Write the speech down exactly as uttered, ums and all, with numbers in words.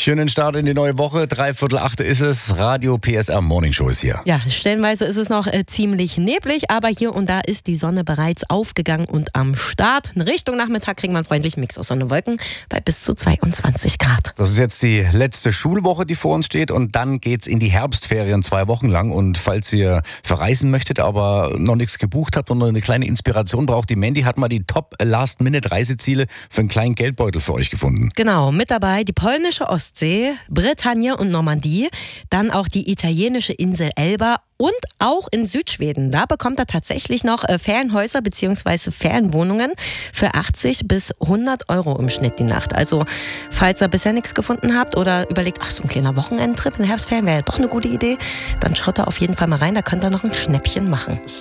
Schönen Start in die neue Woche. Dreiviertel acht ist es. Radio P S R Morning Show ist hier. Ja, stellenweise ist es noch äh, ziemlich neblig, aber hier und da ist die Sonne bereits aufgegangen und am Start. In Richtung Nachmittag kriegen wir einen freundlichen Mix aus Sonne und Wolken bei bis zu zweiundzwanzig Grad. Das ist jetzt die letzte Schulwoche, die vor uns steht, und dann geht's in die Herbstferien zwei Wochen lang. Und falls ihr verreisen möchtet, aber noch nichts gebucht habt und noch eine kleine Inspiration braucht, die Mandy hat mal die Top-Last-Minute-Reiseziele für einen kleinen Geldbeutel für euch gefunden. Genau, mit dabei die polnische Ostsee, Bretagne und Normandie, dann auch die italienische Insel Elba und auch in Südschweden. Da bekommt er tatsächlich noch Ferienhäuser bzw. Ferienwohnungen für achtzig bis hundert Euro im Schnitt die Nacht. Also falls ihr bisher nichts gefunden habt oder überlegt, ach, so ein kleiner Wochenendtrip in Herbstferien wäre ja doch eine gute Idee, dann schaut da auf jeden Fall mal rein, da könnt ihr noch ein Schnäppchen machen.